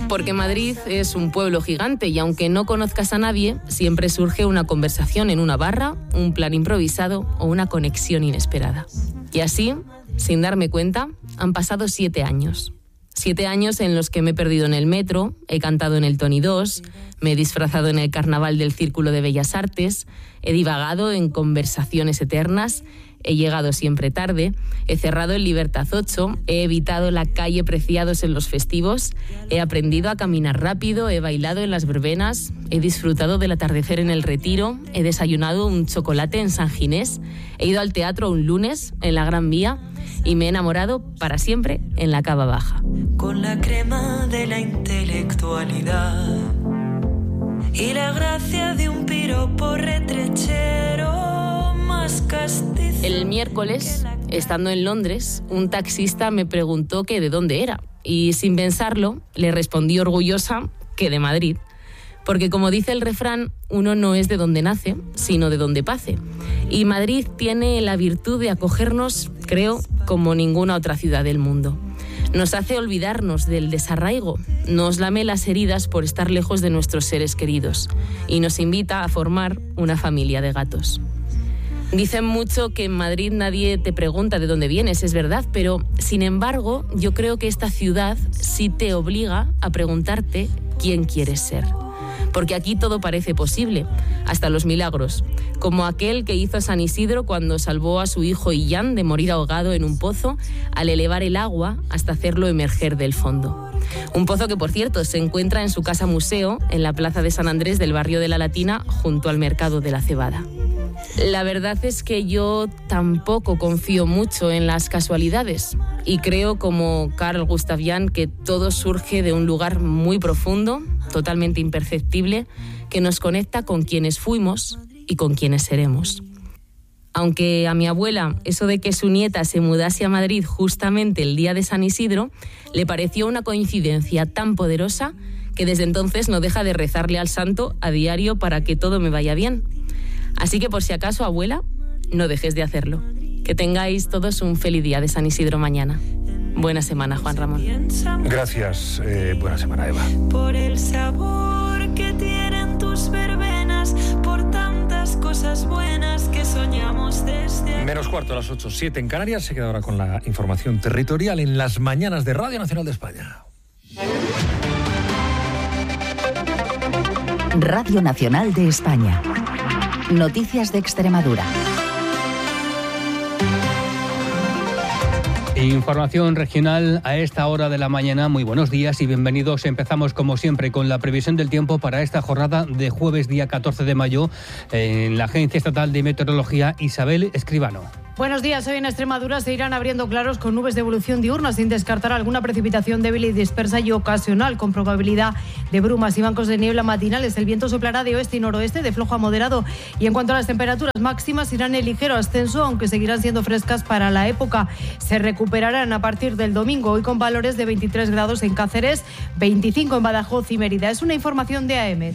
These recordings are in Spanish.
Porque Madrid es un pueblo gigante y aunque no conozcas a nadie, siempre surge una conversación en una barra, un plan improvisado o una conexión inesperada. Y así, sin darme cuenta, han pasado 7 años. 7 años en los que me he perdido en el metro, he cantado en el Tony 2, me he disfrazado en el carnaval del Círculo de Bellas Artes, he divagado en conversaciones eternas, he llegado siempre tarde, he cerrado en Libertad 8, he evitado la calle Preciados en los festivos, he aprendido a caminar rápido, he bailado en las verbenas, he disfrutado del atardecer en el Retiro, he desayunado un chocolate en San Ginés, he ido al teatro un lunes en la Gran Vía y me he enamorado para siempre en la Cava Baja. Con la crema de la intelectualidad y la gracia de un piropo retrechero más castizo. El miércoles, estando en Londres, un taxista me preguntó que de dónde era y sin pensarlo le respondí orgullosa que de Madrid. Porque como dice el refrán, uno no es de donde nace, sino de donde pase. Y Madrid tiene la virtud de acogernos, creo, como ninguna otra ciudad del mundo. Nos hace olvidarnos del desarraigo, nos lame las heridas por estar lejos de nuestros seres queridos y nos invita a formar una familia de gatos. Dicen mucho que en Madrid nadie te pregunta de dónde vienes, es verdad, pero sin embargo yo creo que esta ciudad sí te obliga a preguntarte quién quieres ser. Porque aquí todo parece posible, hasta los milagros, como aquel que hizo San Isidro cuando salvó a su hijo Illán de morir ahogado en un pozo al elevar el agua hasta hacerlo emerger del fondo. Un pozo que, por cierto, se encuentra en su casa museo en la plaza de San Andrés del barrio de la Latina, junto al mercado de la Cebada. La verdad es que yo tampoco confío mucho en las casualidades y creo, como Carl Gustav Jung, que todo surge de un lugar muy profundo, totalmente imperceptible, que nos conecta con quienes fuimos y con quienes seremos. Aunque a mi abuela eso de que su nieta se mudase a Madrid justamente el día de San Isidro le pareció una coincidencia tan poderosa que desde entonces no deja de rezarle al santo a diario para que todo me vaya bien. Así que por si acaso, abuela, no dejes de hacerlo. Que tengáis todos un feliz día de San Isidro mañana. Buena semana, Juan Ramón. Gracias. Buena semana, Eva. Por el sabor que tienen tus verbenas, por tantas cosas buenas que soñamos desde... Menos cuarto a las 8:07 en Canarias. Se queda ahora con la información territorial en las mañanas de Radio Nacional de España. Radio Nacional de España. Noticias de Extremadura. Información regional a esta hora de la mañana. Muy buenos días y bienvenidos. Empezamos como siempre con la previsión del tiempo para esta jornada de jueves día 14 de mayo en la Agencia Estatal de Meteorología. Isabel Escribano. Buenos días. Hoy en Extremadura se irán abriendo claros con nubes de evolución diurna, sin descartar alguna precipitación débil y dispersa y ocasional, con probabilidad de brumas y bancos de niebla matinales. El viento soplará de oeste y noroeste, de flojo a moderado. Y en cuanto a las temperaturas máximas, irán en ligero ascenso, aunque seguirán siendo frescas para la época. Se recuperarán a partir del domingo, hoy con valores de 23 grados en Cáceres, 25 en Badajoz y Mérida. Es una información de AEMET.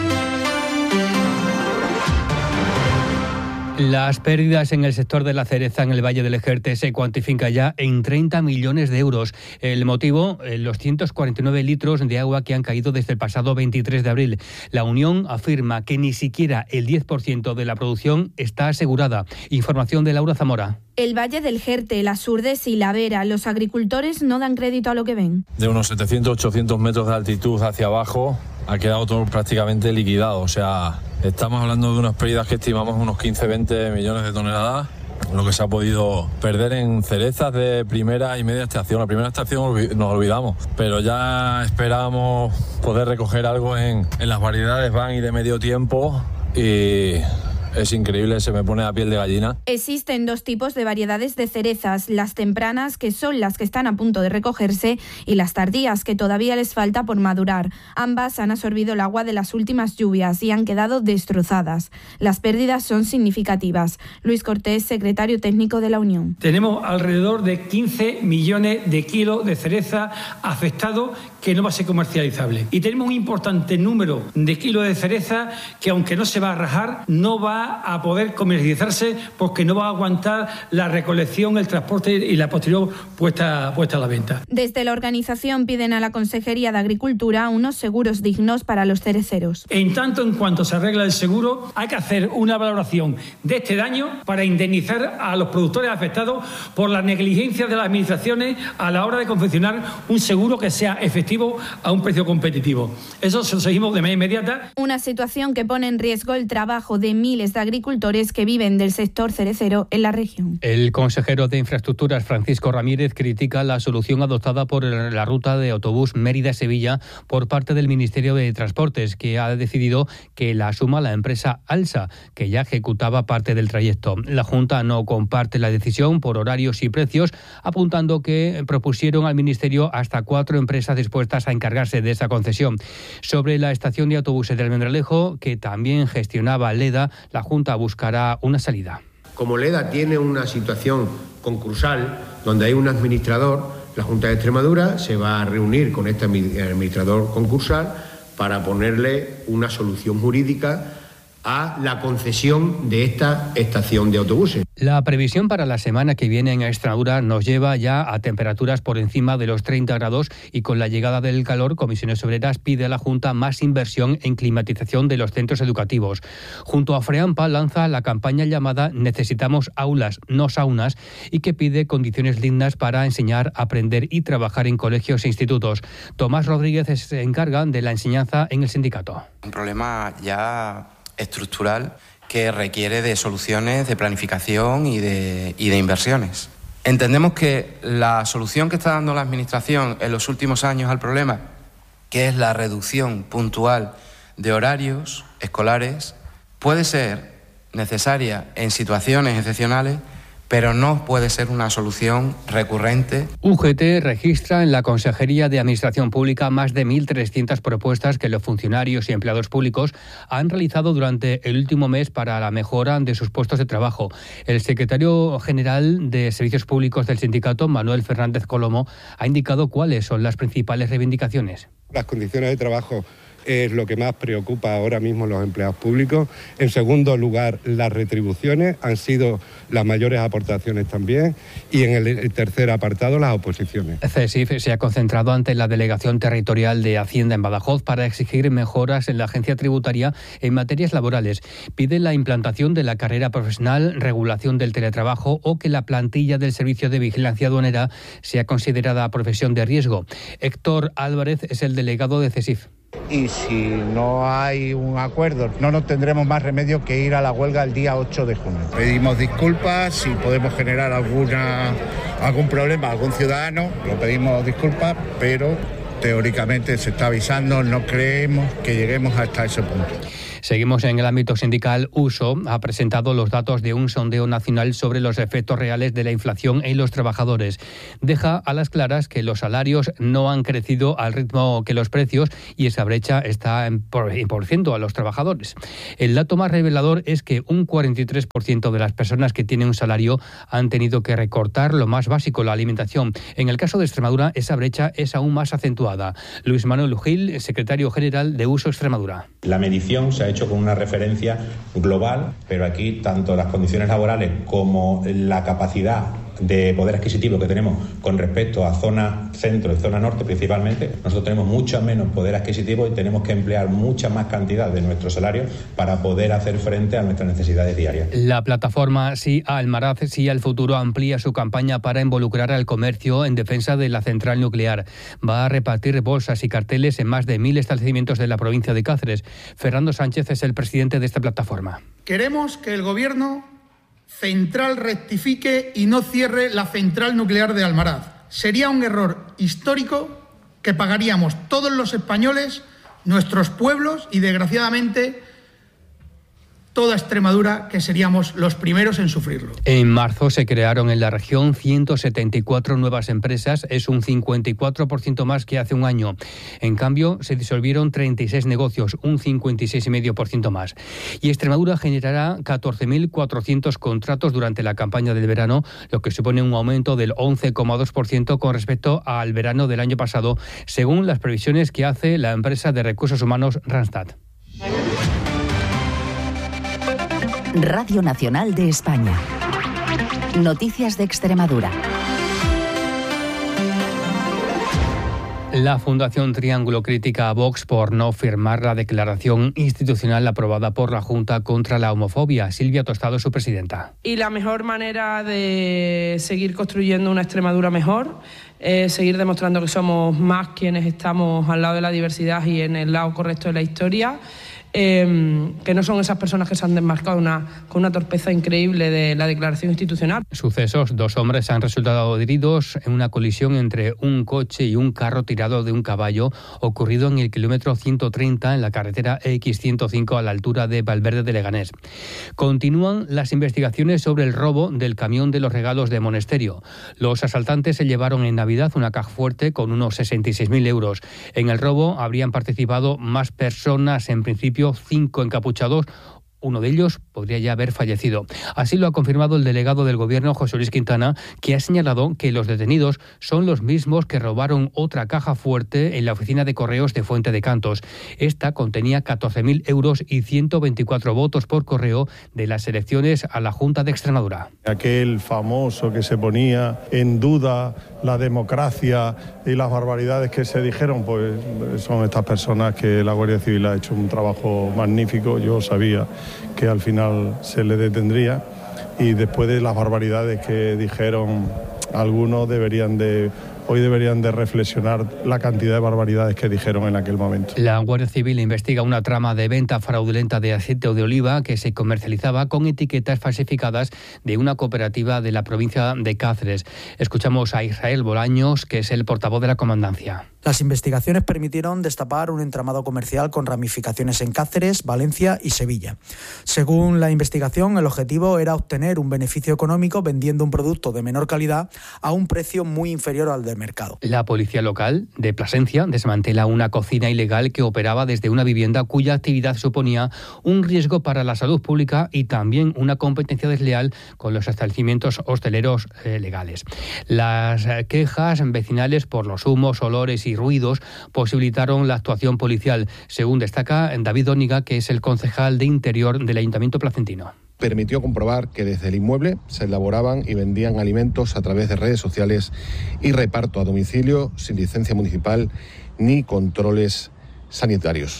Las pérdidas en el sector de la cereza en el Valle del Ejerte se cuantifican ya en 30 millones de euros. El motivo, los 149 litros de agua que han caído desde el pasado 23 de abril. La Unión afirma que ni siquiera el 10% de la producción está asegurada. Información de Laura Zamora. El Valle del Jerte, las Urdes y la Vera, los agricultores no dan crédito a lo que ven. De unos 700-800 metros de altitud hacia abajo ha quedado todo prácticamente liquidado. O sea, estamos hablando de unas pérdidas que estimamos unos 15-20 millones de toneladas, lo que se ha podido perder en cerezas de primera y media estación. La primera estación nos olvidamos, pero ya esperábamos poder recoger algo en las variedades van y de medio tiempo y... es increíble, se me pone la piel de gallina. Existen dos tipos de variedades de cerezas, las tempranas, que son las que están a punto de recogerse, y las tardías, que todavía les falta por madurar. Ambas han absorbido el agua de las últimas lluvias y han quedado destrozadas. Las pérdidas son significativas. Luis Cortés, secretario técnico de la Unión. Tenemos alrededor de 15 millones de kilos de cereza afectados que no va a ser comercializable. Y tenemos un importante número de kilos de cereza que, aunque no se va a rajar, no va va a poder comercializarse porque no va a aguantar la recolección, el transporte y la posterior puesta a la venta. Desde la organización piden a la Consejería de Agricultura unos seguros dignos para los cereceros. En cuanto se arregla el seguro, hay que hacer una valoración de este daño para indemnizar a los productores afectados por la negligencia de las administraciones a la hora de confeccionar un seguro que sea efectivo a un precio competitivo. Eso se lo seguimos de manera inmediata. Una situación que pone en riesgo el trabajo de miles de agricultores que viven del sector cerecero en la región. El consejero de Infraestructuras, Francisco Ramírez, critica la solución adoptada por la ruta de autobús Mérida-Sevilla por parte del Ministerio de Transportes, que ha decidido que la asuma la empresa Alsa, que ya ejecutaba parte del trayecto. La Junta no comparte la decisión por horarios y precios, apuntando que propusieron al Ministerio hasta 4 empresas dispuestas a encargarse de esa concesión. Sobre la estación de autobuses del Almendralejo, que también gestionaba Leda, la Junta buscará una salida. Como Leda tiene una situación concursal donde hay un administrador, la Junta de Extremadura se va a reunir con este administrador concursal para ponerle una solución jurídica a la concesión de esta estación de autobuses. La previsión para la semana que viene en Extremadura nos lleva ya a temperaturas por encima de los 30 grados y con la llegada del calor, Comisiones Obreras pide a la Junta más inversión en climatización de los centros educativos. Junto a FREAMPA lanza la campaña llamada Necesitamos aulas, no saunas, y que pide condiciones dignas para enseñar, aprender y trabajar en colegios e institutos. Tomás Rodríguez se encarga de la enseñanza en el sindicato. Un problema ya estructural que requiere de soluciones de planificación y de inversiones. Entendemos que la solución que está dando la Administración en los últimos años al problema, que es la reducción puntual de horarios escolares, puede ser necesaria en situaciones excepcionales, pero no puede ser una solución recurrente. UGT registra en la Consejería de Administración Pública más de 1.300 propuestas que los funcionarios y empleados públicos han realizado durante el último mes para la mejora de sus puestos de trabajo. El secretario general de Servicios Públicos del sindicato, Manuel Fernández Colomo, ha indicado cuáles son las principales reivindicaciones. Las condiciones de trabajo es lo que más preocupa ahora mismo a los empleados públicos. En segundo lugar, las retribuciones han sido las mayores aportaciones también. Y en el tercer apartado, las oposiciones. CESIF se ha concentrado ante la Delegación Territorial de Hacienda en Badajoz para exigir mejoras en la agencia tributaria en materias laborales. Pide la implantación de la carrera profesional, regulación del teletrabajo o que la plantilla del Servicio de Vigilancia Aduanera sea considerada profesión de riesgo. Héctor Álvarez es el delegado de CESIF. Y si no hay un acuerdo, no nos tendremos más remedio que ir a la huelga el día 8 de junio. Pedimos disculpas, si podemos generar algún problema a algún ciudadano, lo pedimos disculpas, pero teóricamente se está avisando, no creemos que lleguemos hasta ese punto. Seguimos en el ámbito sindical. USO ha presentado los datos de un sondeo nacional sobre los efectos reales de la inflación en los trabajadores. Deja a las claras que los salarios no han crecido al ritmo que los precios y esa brecha está en por ciento a los trabajadores. El dato más revelador es que un 43% de las personas que tienen un salario han tenido que recortar lo más básico, la alimentación. En el caso de Extremadura, esa brecha es aún más acentuada. Luis Manuel Gil, secretario general de USO Extremadura. La medición se ha hecho con una referencia global, pero aquí tanto las condiciones laborales como la capacidad de poder adquisitivo que tenemos con respecto a zona centro y zona norte principalmente, nosotros tenemos mucho menos poder adquisitivo y tenemos que emplear mucha más cantidad de nuestro salario para poder hacer frente a nuestras necesidades diarias. La plataforma Sí a Almaraz, Sí al Futuro amplía su campaña para involucrar al comercio en defensa de la central nuclear. Va a repartir bolsas y carteles en más de 1.000 establecimientos de la provincia de Cáceres. Fernando Sánchez es el presidente de esta plataforma. Queremos que el Gobierno central rectifique y no cierre la central nuclear de Almaraz. Sería un error histórico que pagaríamos todos los españoles, nuestros pueblos y, desgraciadamente, toda Extremadura, que seríamos los primeros en sufrirlo. En marzo se crearon en la región 174 nuevas empresas, es un 54% más que hace un año. En cambio, se disolvieron 36 negocios, un 56,5% más. Y Extremadura generará 14.400 contratos durante la campaña del verano, lo que supone un aumento del 11,2% con respecto al verano del año pasado, según las previsiones que hace la empresa de recursos humanos Randstad. Radio Nacional de España. Noticias de Extremadura. La Fundación Triángulo critica a Vox por no firmar la declaración institucional aprobada por la Junta contra la homofobia. Silvia Tostado es su presidenta. Y la mejor manera de seguir construyendo una Extremadura mejor es seguir demostrando que somos más quienes estamos al lado de la diversidad y en el lado correcto de la historia. Que no son esas personas que se han desmarcado con una torpeza increíble de la declaración institucional. Sucesos: 2 hombres han resultado heridos en una colisión entre un coche y un carro tirado de un caballo ocurrido en el kilómetro 130 en la carretera X105 a la altura de Valverde de Leganés. Continúan las investigaciones sobre el robo del camión de los regalos de Monesterio. Los asaltantes se llevaron en Navidad una caja fuerte con unos 66.000 euros. En el robo habrían participado más personas, en principio 5 encapuchados. Uno de ellos podría ya haber fallecido. Así lo ha confirmado el delegado del Gobierno, José Luis Quintana, que ha señalado que los detenidos son los mismos que robaron otra caja fuerte en la oficina de correos de Fuente de Cantos. Esta contenía 14.000 euros y 124 votos por correo de las elecciones a la Junta de Extremadura. Aquel famoso que se ponía en duda la democracia y las barbaridades que se dijeron, pues son estas personas que la Guardia Civil ha hecho un trabajo magnífico. Yo sabía que al final se le detendría, y después de las barbaridades que dijeron algunos hoy deberían de reflexionar la cantidad de barbaridades que dijeron en aquel momento. La Guardia Civil investiga una trama de venta fraudulenta de aceite de oliva que se comercializaba con etiquetas falsificadas de una cooperativa de la provincia de Cáceres. Escuchamos a Israel Bolaños, que es el portavoz de la comandancia. Las investigaciones permitieron destapar un entramado comercial con ramificaciones en Cáceres, Valencia y Sevilla. Según la investigación, el objetivo era obtener un beneficio económico vendiendo un producto de menor calidad a un precio muy inferior al del mercado. La policía local de Plasencia desmantela una cocina ilegal que operaba desde una vivienda cuya actividad suponía un riesgo para la salud pública y también una competencia desleal con los establecimientos hosteleros legales. Las quejas vecinales por los humos, olores y ruidos posibilitaron la actuación policial, según destaca David Dóniga, que es el concejal de Interior del Ayuntamiento placentino. Permitió comprobar que desde el inmueble se elaboraban y vendían alimentos a través de redes sociales y reparto a domicilio sin licencia municipal ni controles sanitarios.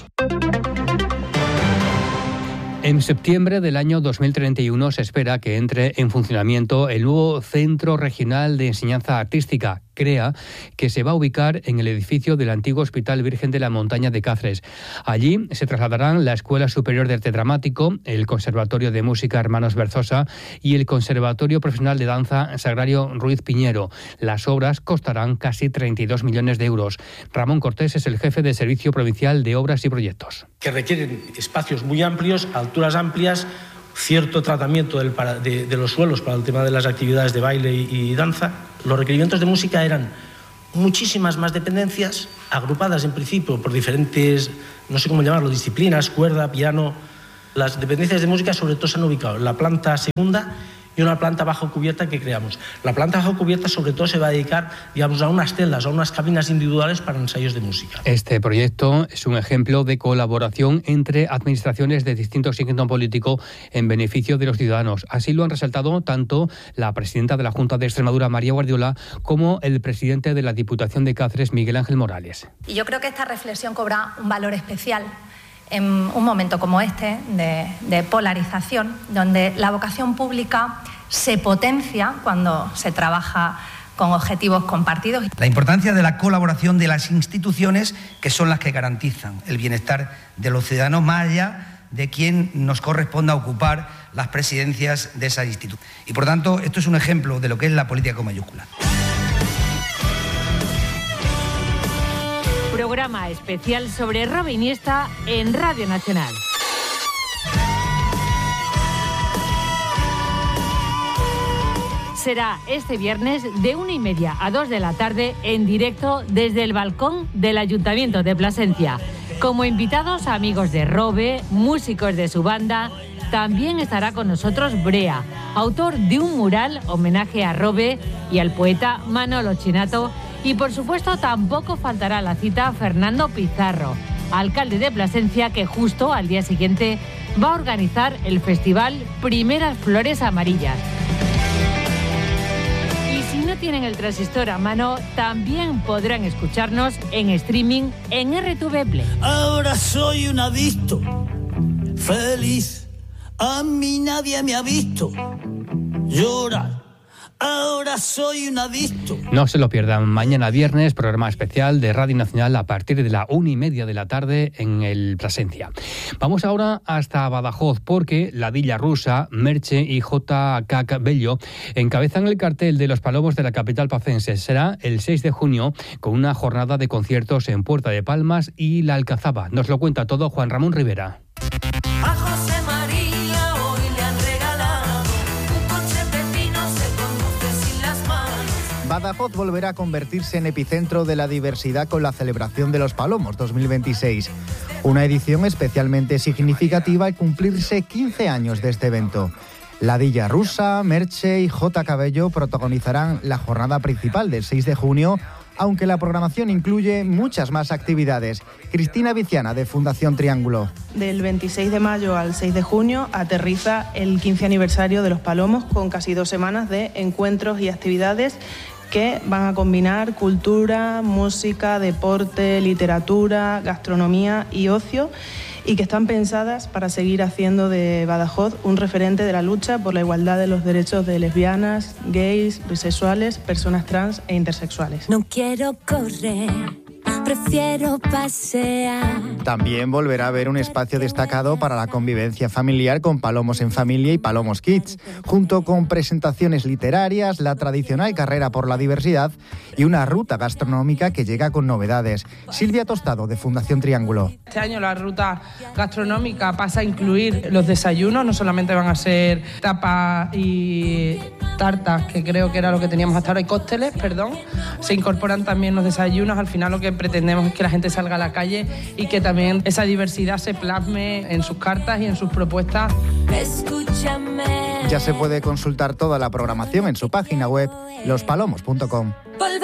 En septiembre del año 2031 se espera que entre en funcionamiento el nuevo Centro Regional de Enseñanza Artística, CREA, que se va a ubicar en el edificio del antiguo Hospital Virgen de la Montaña de Cáceres. Allí se trasladarán la Escuela Superior de Arte Dramático, el Conservatorio de Música Hermanos Berzosa y el Conservatorio Profesional de Danza Sagrario Ruiz Piñero. Las obras costarán casi 32 millones de euros. Ramón Cortés es el jefe de Servicio Provincial de Obras y Proyectos. Que requieren espacios muy amplios, alturas amplias, cierto tratamiento de los suelos para el tema de las actividades de baile y danza. Los requerimientos de música eran muchísimas más dependencias, agrupadas en principio por diferentes, no sé cómo llamarlo, disciplinas, cuerda, piano. Las dependencias de música sobre todo se han ubicado en la planta segunda y una planta bajo cubierta que creamos. La planta bajo cubierta sobre todo se va a dedicar, digamos, a unas celdas, a unas cabinas individuales para ensayos de música. Este proyecto es un ejemplo de colaboración entre administraciones de distintos signos políticos en beneficio de los ciudadanos. Así lo han resaltado tanto la presidenta de la Junta de Extremadura, María Guardiola, como el presidente de la Diputación de Cáceres, Miguel Ángel Morales. Y yo creo que esta reflexión cobra un valor especial en un momento como este de polarización, donde la vocación pública se potencia cuando se trabaja con objetivos compartidos. La importancia de la colaboración de las instituciones, que son las que garantizan el bienestar de los ciudadanos, más allá de quien nos corresponda ocupar las presidencias de esas instituciones. Y por tanto, esto es un ejemplo de lo que es la política con mayúsculas. Programa especial sobre Robe Iniesta en Radio Nacional. Será este viernes de 1:30 a 2 de la tarde en directo desde el balcón del Ayuntamiento de Plasencia. Como invitados, amigos de Robe, músicos de su banda. También estará con nosotros Brea, autor de un mural homenaje a Robe y al poeta Manolo Chinato. Y por supuesto tampoco faltará la cita Fernando Pizarro, alcalde de Plasencia, que justo al día siguiente va a organizar el festival Primeras Flores Amarillas. Y si no tienen el transistor a mano, también podrán escucharnos en streaming en RTV Play. Ahora soy un adicto, feliz, a mí nadie me ha visto llorar. Ahora soy un adicto. No se lo pierdan. Mañana viernes, programa especial de Radio Nacional a partir de la 1:30 de la tarde en el Plasencia. Vamos ahora hasta Badajoz porque La Dilla Rusa, Merche y J.K. Bello encabezan el cartel de los Palomos de la capital pacense. Será el 6 de junio con una jornada de conciertos en Puerta de Palmas y La Alcazaba. Nos lo cuenta todo Juan Ramón Rivera. A José María hoy le han regalado un coche pepino, se conduce sin las manos. Badajoz volverá a convertirse en epicentro de la diversidad con la celebración de los Palomos 2026. Una edición especialmente significativa al cumplirse 15 años de este evento. La Dilla Rusa, Merche y J.K. Bello protagonizarán la jornada principal del 6 de junio, aunque la programación incluye muchas más actividades. Cristina Viciana, de Fundación Triángulo. Del 26 de mayo al 6 de junio aterriza el 15 aniversario de los Palomos, con casi 2 semanas de encuentros y actividades que van a combinar cultura, música, deporte, literatura, gastronomía y ocio, y que están pensadas para seguir haciendo de Badajoz un referente de la lucha por la igualdad de los derechos de lesbianas, gays, bisexuales, personas trans e intersexuales. No quiero correr, prefiero pasear. También volverá a haber un espacio destacado para la convivencia familiar con Palomos en Familia y Palomos Kids, junto con presentaciones literarias, la tradicional carrera por la diversidad y una ruta gastronómica que llega con novedades. Silvia Tostado, de Fundación Triángulo. Este año la ruta gastronómica pasa a incluir los desayunos, no solamente van a ser tapas y tartas, que creo que era lo que teníamos hasta ahora, y cócteles, perdón. Se incorporan también los desayunos. Al final lo que pretendemos es que la gente salga a la calle y que también esa diversidad se plasme en sus cartas y en sus propuestas. Escúchame. Ya se puede consultar toda la programación en su página web lospalomos.com. Por